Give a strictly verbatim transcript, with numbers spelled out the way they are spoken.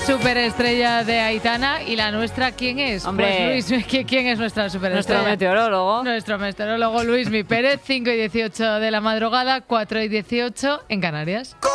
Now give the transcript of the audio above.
superestrella de Aitana. ¿Y la nuestra quién es? Hombre, pues Luis, ¿quién es nuestra superestrella? Nuestro meteorólogo. Nuestro meteorólogo Luismi Pérez, cinco y dieciocho de la madrugada, cuatro y dieciocho en Canarias.